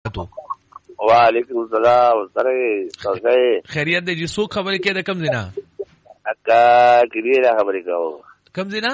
وعلیکم السلام سره خیریت دی جی سو خبرې کې د کم زینا اکا کړي خبرې کوو کم زینا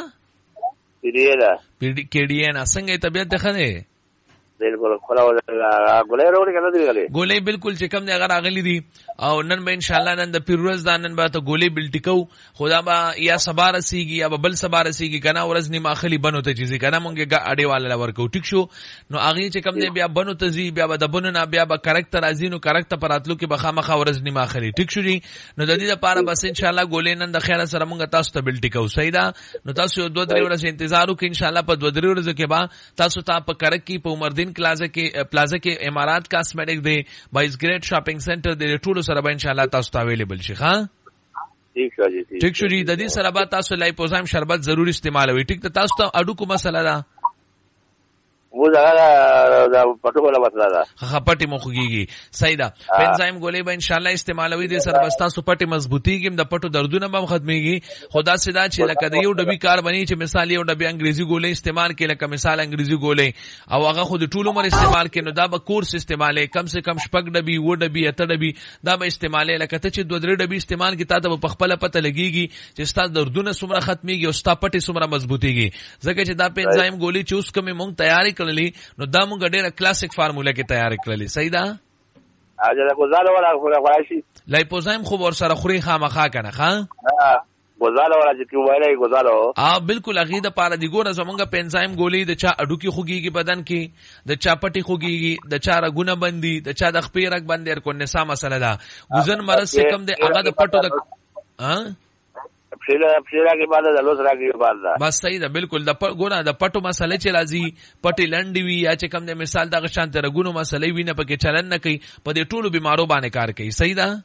کېډی نه څنګه طبيعت ده خنه بالکل خلا غولې وروړي کنه دی غولې بالکل چې کم دی هغه راغلي دي او نن به ان شاء الله نن د پیروز دا نن به ته غولې بلټیکو خدا با یا سبا رسیږي یا بل سبا رسیږي کنه ورځ نیمه اخلي بنو ته چیزې کنه مونږه اډې والا ورکو ټیک شو نو هغه چې کم دی بیا بنو ته زی بیا د بنو نه بیا به کریکټر ازینو کریکټر پراتلو کې بخامخه ورځ نیمه اخلي ټیک شو جی نو د دې لپاره بس ان شاء الله غولې نن د خیره سره مونږه تاسو ته بلټیکو صحیح ده نو تاسو 2-3 ورځې انتظار وکړئ ان شاء الله په 2-3 ورځې کې با تاسو ته په کرک کې په عمردین پلازا کې امارات کاسمیټک دی بایز گریټ شاپینګ سنټر دی ټول سره به ان شاء الله تاسو ته اویلیبل شي ها ٹھیک شو جی د دې سره به تاسو لایپوزایم شربت ضرور استعمالوي ټیک ته تاسو ته اډو کومه مسله ده وہ زیادہ پټو ولا مسله ده خپټي مخږي صحیح ده پنځایم ګولې به ان شاء الله استعمالوي دي سر بستا سو پټي مضبوطیږي د پټو دردونه به ختميږي خدا سدا چې لکه د یو ډبي کار بني چې مثال یو ډبي انګريزي ګولې استعمال کې لکه مثال انګريزي ګولې او هغه خود ټول عمر استعمال کې نو دا به کورس استعمالې کم سے کم شپږ ډبي و ډبي اته ډبي دا به استعمالې لکه ته چې 2-3 ډبي استعمال کې تا ته په خپل پته لګيږي چې ستا دردونه څومره ختميږي او ستا پټي څومره مضبوطيږي ځکه چې دا پنځایم ګولې چې اوس کومه مونږ تیاری نو دا مونږ ډېره کلاسیک فارموله کې تیار کړلې صحیح ده اجازه ګزاله ولا خوراشي لایپوزایم خو ور سره خوري خامخا کنه ها ګزاله ولا چې وایي ګزاله بالکل اغیده پاره دی ګوره زمونږ پنځایم ګولې د چا اډو کې خوږيږي بدن کې د چا پټي خوږيږي د چا رګونه بندي د چا د خپې رګ بندي ار کو نسا مسله ده وزن مرز سے کم د هغه د پټو د پھیلا کے بعد لوس راګي بعد بس صحیح ده بالکل د ګوره د پټو مسله چې راځي پټي لنډي وي یا چې کم د مثال د غشانت رګونو مسلې وي نه پکې چلن نه کوي په دې ټولو بیمارو باندې کار کوي صحیح ده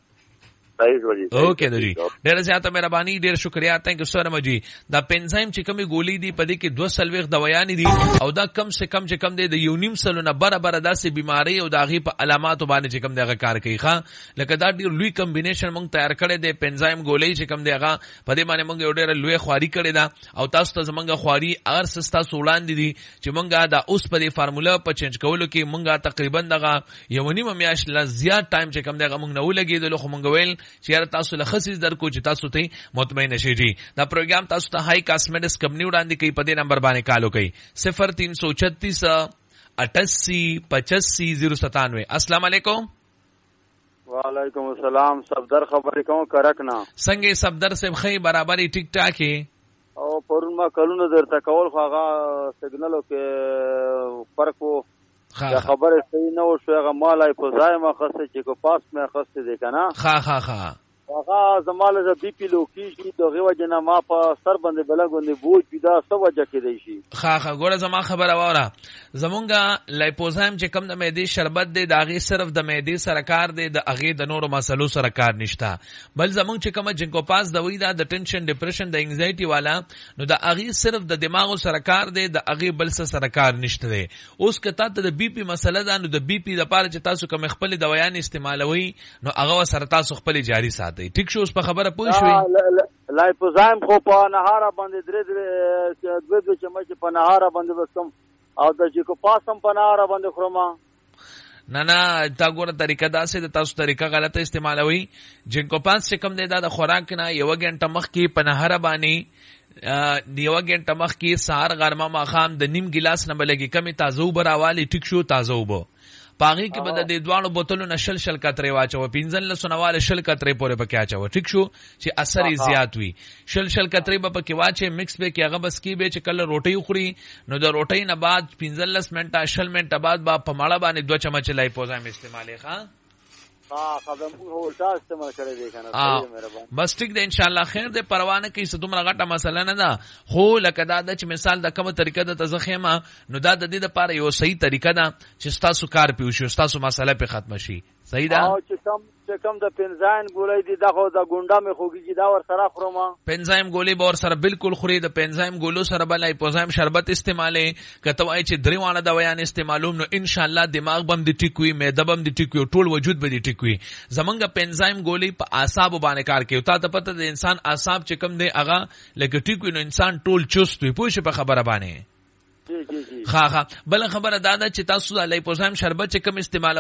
اوکے جی ډېر زیاته مهرباني ډېر شکریا تھینک یو سو مچ جی دا پنځایم چې کومي ګولې دي په دې کې 2 دوايان دي او دا کم سے کم چې کم دي د یو نیم سلو نه برابر داسې بیماری او داغي په علاماتو باندې چې کم دغه کار کوي ښا لکه دا ډېر لوی کمبینیشن مونږ تیار کړی دی پنځایم ګولې چې کم دیغه په دې باندې مونږ یو ډېر لوی خواري کړی دا او تاسو ته زمونږ خواري اگر سستا سولان دي چې مونږه دا اوس په دې فارموله په چینج کولو کې مونږه تقریبا دغه یو نیمه میاشت لا زیات ټایم چې کم دغه مونږ نه ولګېدل خو مونږ ویل چې تاسو له خصیص در کو چې تاسو ته مطمئن شئ جی دا پروګرام تاسو ته هاي کاسمیټکس کمپنی وړاندې کوي په دې نمبر باندې کالو کوي 0336 88 85 097 السلام علیکم وعلیکم السلام صفدر خبرې کوم کرکنا څنګه صفدر سے خی برابرۍ ټیک ټاک هي او پرون ما کلونه درته کول خاغه سیګنالو کې فرق وو یا خبره صحیح نه و شو هغه مالای په ځای ما خسته چې کو پاس مې خسته دي کنه ها هغه زماله ز بي پي لوکیږي دغه وجنه ما په سر باندې بلګوندې بوج پیدا سو وجه کې دی شي ها ګوره زما خبره وره زمونږه لایپوزایم چې کم د معدې شربت دی داغه صرف د معدې سرکار دی د اغه د نورو مسلو سرکار نشتا بل زمونږ چې کوم جنکو پاس دوی دا د ټینشن ډیپریشن د انگزایټي والا نو د اغه صرف د دماغو سرکار دی د اغه بل سرکار نشته دی اوس کته ته د بي پي مسله ده نو د بي پي د پاره چې تاسو کوم خپل دوايان استعمالوي نو هغه سره تاسو خپل جاری ساتي ٹھیک شو اوس په خبره پوه شوي لایپوزایم خو په نهاره باندې درې چمچ په نهاره باندې وسم او د جیکو پاسم په نهاره باندې خورم نه تا ګوره طریقه دا سه د تاسو طریقه غلطه استعمالوي جنکو پاس چې کم دی دا د خوراک نه یو غنټه مخ کې په نهاره باندې یو غنټه مخ کې سهار غرمه ماخام د نیم ګلاس نه بلګي کمی تازه وبراوالي ټیک شو تازه وبو پاغي کې بد د دوانو بوتلو نشل کترې واچو 15 سنواله شل کترې پورې پکې اچو ټیک شو چې اثر یې زیات وي شل کترې به پکې واچې مکس به کې هغه بس کې به چې کله روټي خوري نو د روټي نه بعد 15 منټه شل منټه بعد با په ماړه باندې 2 چمچ لایپوزایم استعمالې ښا خدام هو تاسو استعمال کړی دی کنه بس ټیک دی ان شاء الله خیر دی پروانه کې څه دومره غټه مسله نه ده خو لکه دا چې مثال د کومه طریقه د تزخیمه نو دا د دې لپاره یو صحیح طریقه ده چې تاسو کار پیو شو تاسو مسله په ختم شي صحیح ده او چې کم د پنځایم ګولې دي دا خو د ګونډه مې خوږي دا ور سره خورم پنځایم ګولې به ور سره بالکل خوري د پنځایم ګولو سره بل لایپوزایم شربت استعمالې کته وای چې درې وانه دوايان استعمالوم نو ان شاء الله دماغ بم دي ټیکوي معده بم دي ټیکوي ټول وجود به دي ټیکوي زمونږ پنځایم ګولې په اعصاب باندې کار کوي تا ته پته د انسان اعصاب چې کم دی هغه لکه ټیکوي نو انسان ټول چست وي پوه شي په خبره باندې جی ها بل خبره دا ده چې تاسو د لایپوزایم شربت چې کم استعمال